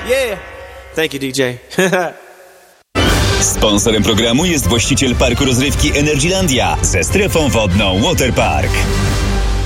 Yeah. Thank you, DJ. Sponsorem programu jest właściciel parku rozrywki Energylandia ze strefą wodną Waterpark.